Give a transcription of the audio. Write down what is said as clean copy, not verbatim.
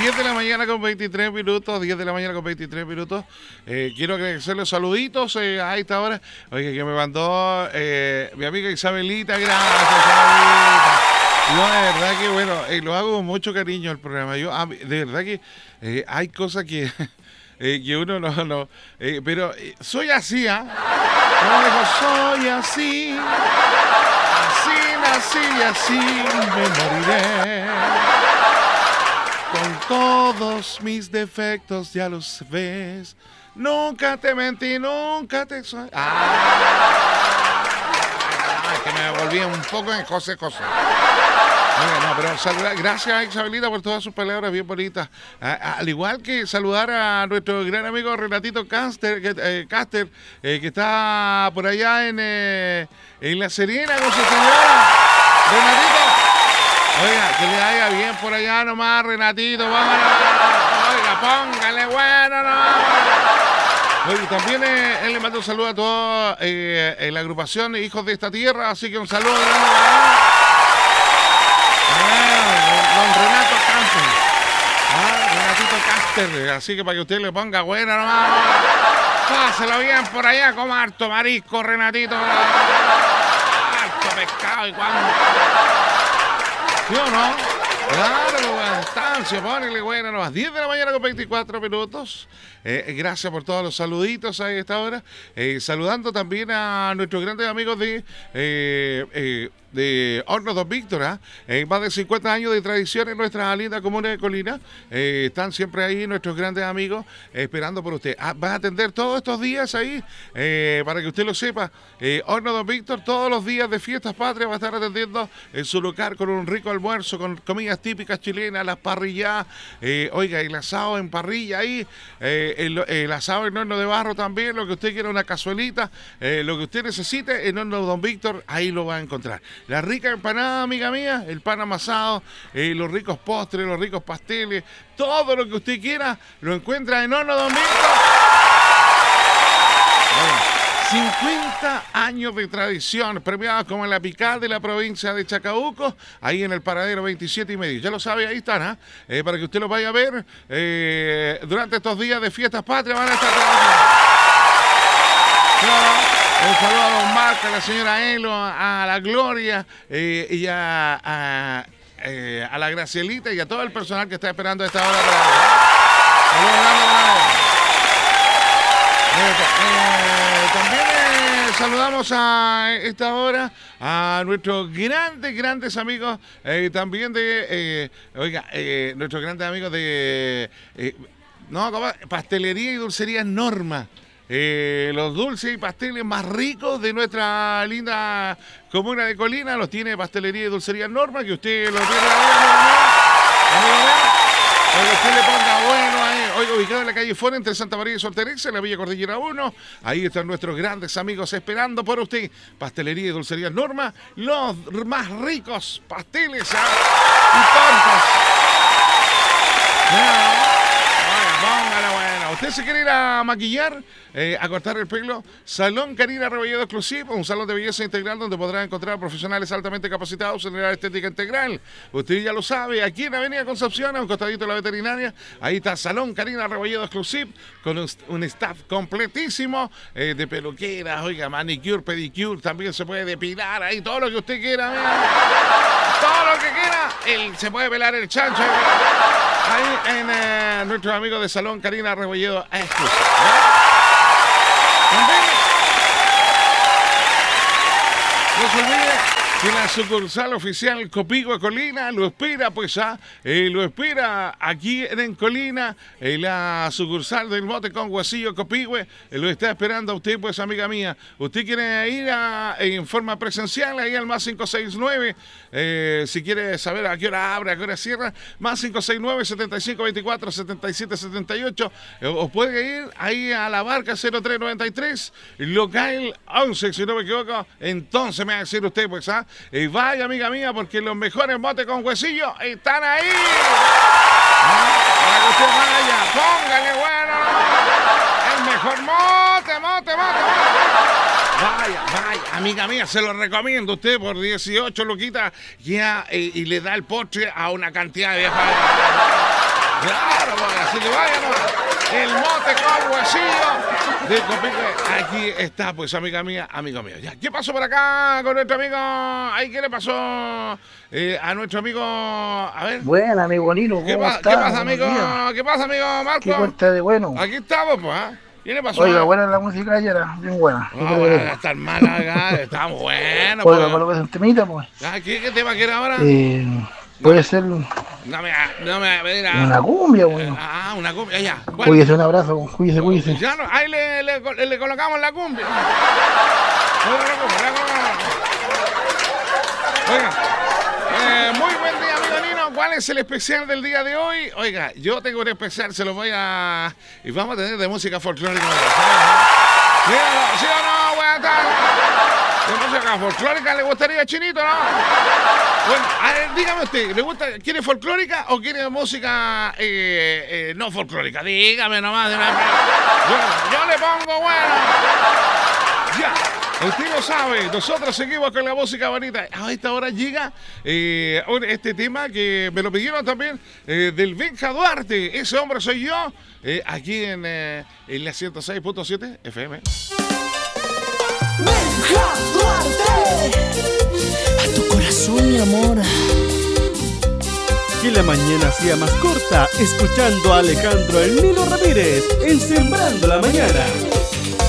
10 de la mañana con 23 minutos, 10 de la mañana con 23 minutos. Quiero agradecerle saluditos a esta hora. Oye, que me mandó mi amiga Isabelita, gracias Isabelita. No, de verdad que bueno, lo hago con mucho cariño el programa. Yo, de verdad que hay cosas que, que uno no pero soy así, ¿ah? Como dijo, soy así, así nací y así me moriré. Con todos mis defectos ya los ves. Nunca te mentí, nunca te soy. Que me volví un poco en José. Oiga, no, pero gracias Isabelita por todas sus palabras bien bonitas. Al igual que saludar a nuestro gran amigo Renatito Caster, que está por allá en La Serena con su señora. Renatito, oiga, que le vaya bien por allá nomás, Renatito. Oiga, póngale bueno nomás. Oye, también él le manda un saludo a toda la agrupación Hijos de esta Tierra, así que un saludo don Renato Caster. Renatito Caster, así que para que usted le ponga bueno nomás. Páselo bien por allá, coma harto marisco, Renatito. Harto pescado y cuánto. ¿Sí o no? Claro, estancia, ponele bueno nomás. 10 de la mañana con 24 minutos. Gracias por todos los saluditos a esta hora. Saludando también a nuestros grandes amigos de Hornos Don Víctor. Más de 50 años de tradición en nuestra linda comuna de Colina. Están siempre ahí nuestros grandes amigos esperando por usted. Vas a atender todos estos días ahí, para que usted lo sepa. Hornos Don Víctor todos los días de fiestas patrias va a estar atendiendo en su local con un rico almuerzo, con comidas típicas chilenas, las parrillas, oiga, el asado en parrilla ahí, el asado en horno de barro también, lo que usted quiera, una cazuelita, lo que usted necesite en Horno Don Víctor, ahí lo va a encontrar. La rica empanada, amiga mía, el pan amasado, los ricos postres, los ricos pasteles, todo lo que usted quiera, lo encuentra en Horno Don Víctor. Bueno, 50 años de tradición, premiados como en la Pical de la provincia de Chacabuco, ahí en el paradero 27 y medio. Ya lo sabe, ahí están, para que usted lo vaya a ver durante estos días de fiestas patrias. Van a estar un saludo a don Marco, a la señora Elo, a la Gloria y a la Gracielita y a todo el personal que está esperando a esta hora. También saludamos a esta hora a nuestros grandes amigos también de nuestros grandes amigos de pastelería y dulcería Norma. Los dulces y pasteles más ricos de nuestra linda comuna de Colina los tiene Pastelería y Dulcería Norma, que usted lo tiene para que usted le ponga bueno ahí. Hoy ubicado en la calle Fora, entre Santa María y Solterexa, en la Villa Cordillera 1. Ahí están nuestros grandes amigos esperando por usted. Pastelería y Dulcería Norma, los más ricos pasteles y tortas. Póngala buena. ¿Usted se quiere ir a maquillar, a cortar el pelo? Salón Karina Rebolledo Exclusivo, un salón de belleza integral donde podrá encontrar profesionales altamente capacitados en la estética integral. Usted ya lo sabe, aquí en Avenida Concepción, a un costadito de la veterinaria, ahí está Salón Karina Rebolledo Exclusive, con un staff completísimo de peluqueras, oiga, manicure, pedicure, también se puede depilar ahí, todo lo que usted quiera, todo lo que quiera, se puede pelar el chancho. Ahí en nuestros amigos de Salón Karina Rebolledo Exclusive. No se olvide que la sucursal oficial Copigüe Colina lo espera, lo espera aquí en Colina, la sucursal del Mote con Guasillo Copigüe, lo está esperando a usted, pues, amiga mía. Usted quiere ir en forma presencial, ahí al más 569, si quiere saber a qué hora abre, a qué hora cierra, más 569-7524-7778, o puede ir ahí a la Barca 0393, local 11, si no me equivoco. Entonces me va a decir usted, pues, vaya, amiga mía, porque los mejores motes con huesillo están ahí. Para que usted vaya, póngale bueno. El mejor mote. Vaya, amiga mía, se lo recomiendo a usted por 18 luquitas y le da el postre a una cantidad de viejas. Claro, pues, así que vaya nomás. El mote con huesillo de Copique. Aquí está, pues, amiga mía, amigo mío. Ya, ¿qué pasó por acá con nuestro amigo? Ay, ¿qué le pasó a nuestro amigo? A ver. Bueno, amigo Nino, ¿cómo está? ¿Qué pasa, amigo? ¿Qué pasa, amigo Marco? ¿Qué cuenta de bueno? Aquí estamos, pues, ¿ah? ¿Qué le pasó? Oiga, buena la música ayer, bien buena. No, bueno, está mala acá, está bueno. Oiga, Pues. coloque un temita, pues. ¿Qué tema quiere ahora? Puede ser Mira. una cumbia, bueno. Una cumbia, ya. Cuídese, un abrazo, cuídese. Ya no, ahí le colocamos la cumbia. Oiga, muy buen día, amigo Nino. ¿Cuál es el especial del día de hoy? Oiga, yo tengo un especial, se lo voy a... Y vamos a tener de música folclórica. ¿Sí o no? Buenas tardes. ¿De música folclórica le gustaría, Chinito, no? Bueno, a ver, dígame usted, ¿quiere folclórica o quiere música no folclórica? Dígame nomás. Yo le pongo bueno. Ya. Usted lo sabe, nosotros seguimos con la música bonita. A esta hora llega este tema que me lo pidieron también del Benja Duarte. Ese hombre soy yo, aquí en la 106.7 FM. Benja Duarte, a tu corazón, mi amor. Que la mañana sea más corta, escuchando a Alejandro El Nino Ramírez en Sembrando la Mañana.